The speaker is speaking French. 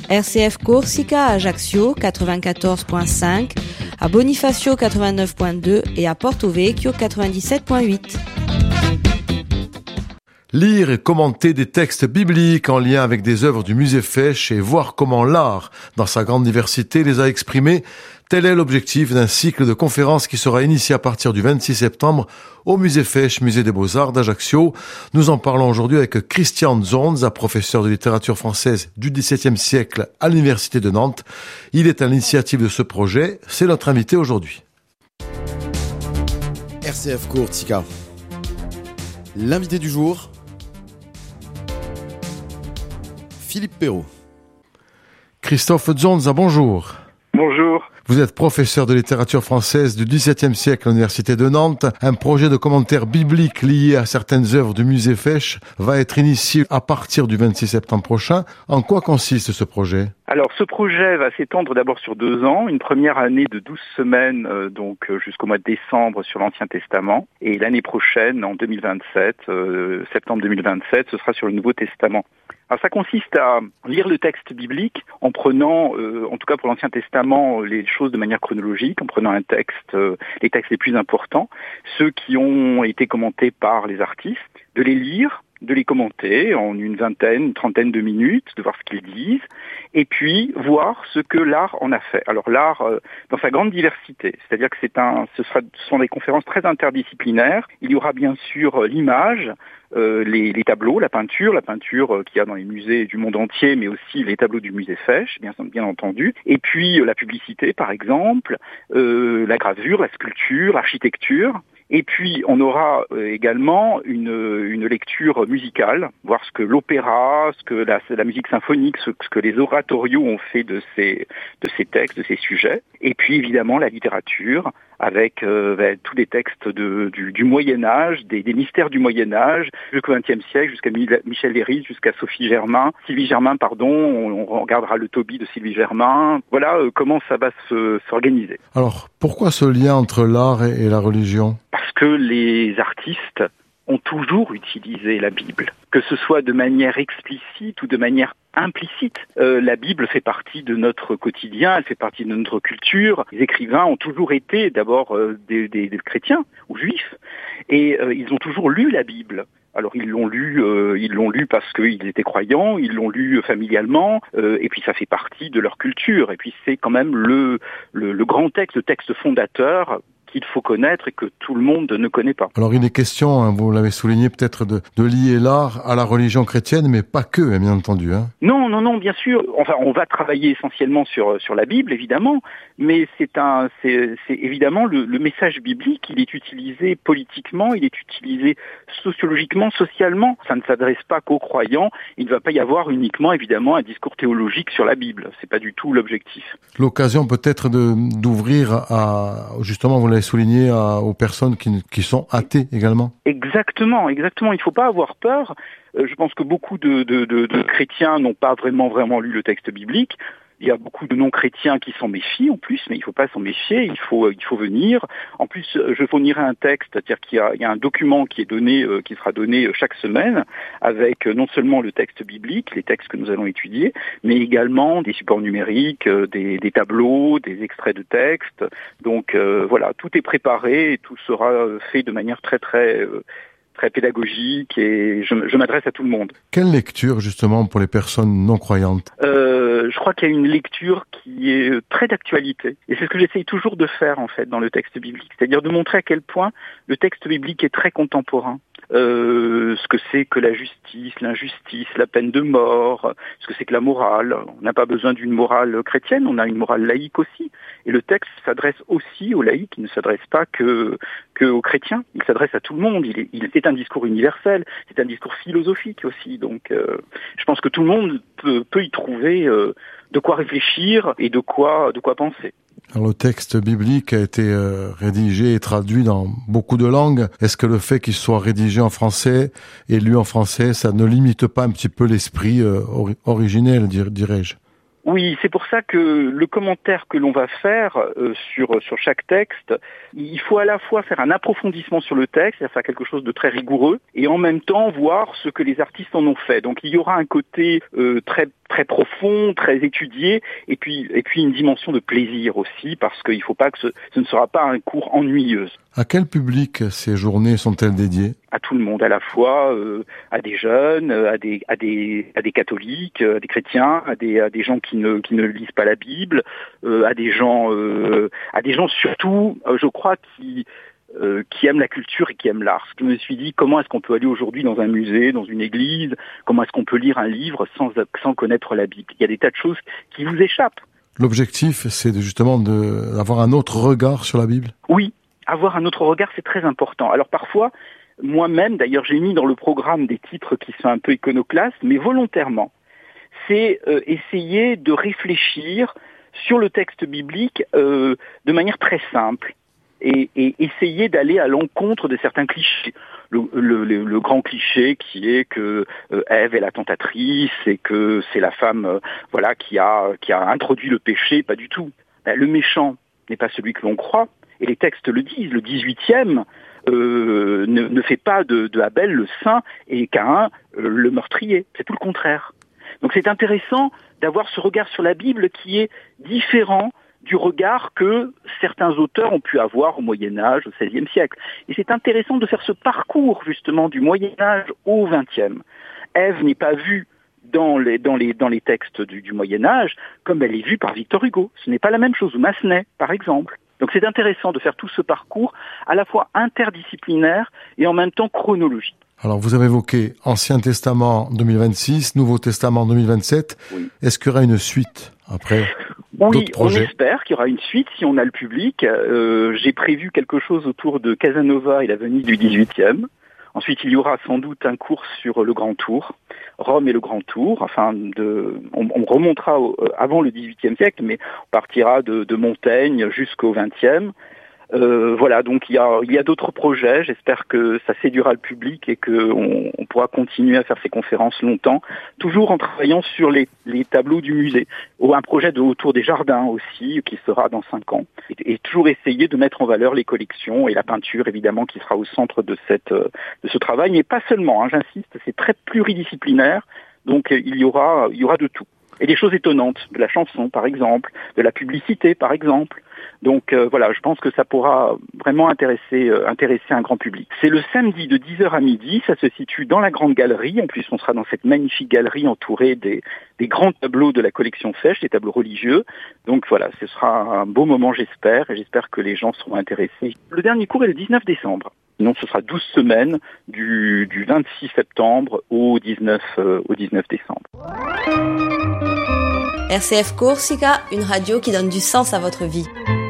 RCF Corsica à Ajaccio 94.5, à Bonifacio 89.2 et à Porto Vecchio 97.8. Lire et commenter des textes bibliques en lien avec des œuvres du musée Fesch et voir comment l'art, dans sa grande diversité, les a exprimées, tel est l'objectif d'un cycle de conférences qui sera initié à partir du 26 septembre au musée Fesch, musée des Beaux-Arts d'Ajaccio. Nous en parlons aujourd'hui avec Christian Zonza, professeur de littérature française du XVIIe siècle à l'université de Nantes. Il est à l'initiative de ce projet. C'est notre invité aujourd'hui. RCF Corsica. L'invité du jour, Philippe Perrault. Christophe Zonza, bonjour. Bonjour. Vous êtes professeur de littérature française du XVIIe siècle à l'université de Nantes. Un projet de commentaire biblique lié à certaines œuvres du musée Fesch va être initié à partir du 26 septembre prochain. En quoi consiste ce projet ? Alors ce projet va s'étendre d'abord sur 2 ans, une première année de 12 semaines, jusqu'au mois de décembre sur l'Ancien Testament, et l'année prochaine, en 2027, septembre 2027, ce sera sur le Nouveau Testament. Alors ça consiste à lire le texte biblique en prenant, en tout cas pour l'Ancien Testament, les choses de manière chronologique, en prenant un texte, les textes les plus importants, ceux qui ont été commentés par les artistes, de les lire, de les commenter en une trentaine de minutes, de voir ce qu'ils disent, et puis voir ce que l'art en a fait. Alors l'art dans sa grande diversité, c'est-à-dire que ce sont des conférences très interdisciplinaires. Il y aura bien sûr l'image, les tableaux, la peinture qu'il y a dans les musées du monde entier, mais aussi les tableaux du musée Fesch, bien entendu. Et puis la publicité, par exemple, la gravure, la sculpture, l'architecture. Et puis on aura également une lecture musicale, voir ce que l'opéra, ce que la musique symphonique, ce que les oratorios ont fait de ces textes, de ces sujets. Et puis évidemment la littérature, avec tous les textes du Moyen-Âge, des mystères du Moyen-Âge, jusqu'au XXe siècle, jusqu'à Michel Léris, jusqu'à Sylvie Germain, on regardera le Tobie de Sylvie Germain. Voilà comment ça va s'organiser. Alors, pourquoi ce lien entre l'art et la religion ? Parce que les artistes ont toujours utilisé la Bible, que ce soit de manière explicite ou de manière implicite. La Bible fait partie de notre quotidien, elle fait partie de notre culture. Les écrivains ont toujours été d'abord des chrétiens ou juifs, et ils ont toujours lu la Bible. Alors ils l'ont lu parce qu'ils étaient croyants, ils l'ont lu familialement, et puis ça fait partie de leur culture. Et puis c'est quand même le grand texte, le texte fondateur qu'il faut connaître et que tout le monde ne connaît pas. Alors il est question, vous l'avez souligné, peut-être de lier l'art à la religion chrétienne, mais pas que, bien entendu. Non, bien sûr. Enfin, on va travailler essentiellement sur la Bible, évidemment, mais c'est évidemment le message biblique. Il est utilisé politiquement, il est utilisé sociologiquement, socialement. Ça ne s'adresse pas qu'aux croyants. Il ne va pas y avoir uniquement, évidemment, un discours théologique sur la Bible. C'est pas du tout l'objectif. L'occasion peut-être d'ouvrir à, justement, vous l'avez souligné, aux personnes qui sont athées également. Exactement. Il ne faut pas avoir peur. Je pense que beaucoup de chrétiens n'ont pas vraiment lu le texte biblique. Il y a beaucoup de non-chrétiens qui s'en méfient en plus, mais il ne faut pas s'en méfier, il faut venir. En plus, je fournirai un texte, c'est-à-dire qu'il y a un document qui sera donné chaque semaine, avec non seulement le texte biblique, les textes que nous allons étudier, mais également des supports numériques, des tableaux, des extraits de textes. Donc voilà, tout est préparé et tout sera fait de manière très pédagogique, et je m'adresse à tout le monde. Quelle lecture justement pour les personnes non croyantes ? Je crois qu'il y a une lecture qui est très d'actualité, et c'est ce que j'essaye toujours de faire en fait dans le texte biblique, c'est-à-dire de montrer à quel point le texte biblique est très contemporain. Ce que c'est que la justice, l'injustice, la peine de mort, ce que c'est que la morale. On n'a pas besoin d'une morale chrétienne, on a une morale laïque aussi. Et le texte s'adresse aussi aux laïcs, il ne s'adresse pas que aux chrétiens, il s'adresse à tout le monde. C'est un discours universel, c'est un discours philosophique aussi. Donc je pense que tout le monde peut y trouver de quoi réfléchir et de quoi penser. Alors, le texte biblique a été rédigé et traduit dans beaucoup de langues. Est-ce que le fait qu'il soit rédigé en français et lu en français, ça ne limite pas un petit peu l'esprit originel, dirais-je ? Oui, c'est pour ça que le commentaire que l'on va faire sur chaque texte, il faut à la fois faire un approfondissement sur le texte, c'est-à-dire faire quelque chose de très rigoureux, et en même temps voir ce que les artistes en ont fait. Donc il y aura un côté très très profond, très étudié, et puis une dimension de plaisir aussi, parce qu'il ne faut pas que ce ne sera pas un cours ennuyeux. À quel public ces journées sont-elles dédiées ? À tout le monde, à la fois à des jeunes, à des catholiques, à des chrétiens, à des gens qui ne lisent pas la Bible, à des gens surtout, je crois, qui aiment la culture et qui aiment l'art. Je me suis dit, comment est-ce qu'on peut aller aujourd'hui dans un musée, dans une église, comment est-ce qu'on peut lire un livre sans connaître la Bible ? Il y a des tas de choses qui vous échappent. L'objectif, c'est justement d'avoir un autre regard sur la Bible ? Oui, avoir un autre regard, c'est très important. Alors parfois, moi-même, d'ailleurs, j'ai mis dans le programme des titres qui sont un peu iconoclastes, mais volontairement. C'est essayer de réfléchir sur le texte biblique de manière très simple. Et essayer d'aller à l'encontre de certains clichés. Le grand cliché qui est que Ève est la tentatrice et que c'est la femme qui a introduit le péché, pas du tout. Le méchant n'est pas celui que l'on croit, et les textes le disent. Le 18e ne fait pas de Abel le saint et Caïn le meurtrier. C'est tout le contraire. Donc c'est intéressant d'avoir ce regard sur la Bible qui est différent du regard que certains auteurs ont pu avoir au Moyen-Âge, au XVIe siècle. Et c'est intéressant de faire ce parcours, justement, du Moyen-Âge au XXe. Ève n'est pas vue dans les textes du Moyen-Âge comme elle est vue par Victor Hugo. Ce n'est pas la même chose, ou Massenet, par exemple. Donc c'est intéressant de faire tout ce parcours, à la fois interdisciplinaire et en même temps chronologique. Alors, vous avez évoqué Ancien Testament 2026, Nouveau Testament 2027. Oui. Est-ce qu'il y aura une suite après d'autres projets ? On espère qu'il y aura une suite si on a le public. J'ai prévu quelque chose autour de Casanova et la Venise du 18e. Ensuite, il y aura sans doute un cours sur le Grand Tour, Rome et le Grand Tour. On remontera avant le 18e siècle, mais on partira de Montaigne jusqu'au 20e. Donc il y a d'autres projets. J'espère que ça séduira le public et qu'on pourra continuer à faire ces conférences longtemps, toujours en travaillant sur les tableaux du musée, ou un projet autour des jardins aussi, qui sera dans 5 ans, et toujours essayer de mettre en valeur les collections et la peinture évidemment qui sera au centre de ce travail, mais pas seulement, j'insiste, c'est très pluridisciplinaire, donc il y aura de tout. Et des choses étonnantes, de la chanson par exemple, de la publicité par exemple. Donc je pense que ça pourra vraiment intéresser un grand public. C'est le samedi de 10h à midi, ça se situe dans la grande galerie. En plus, on sera dans cette magnifique galerie entourée des grands tableaux de la collection Fesch, des tableaux religieux. Donc ce sera un beau moment j'espère, et j'espère que les gens seront intéressés. Le dernier cours est le 19 décembre. Sinon, ce sera 12 semaines du 26 septembre au 19 décembre. RCF Corsica, une radio qui donne du sens à votre vie.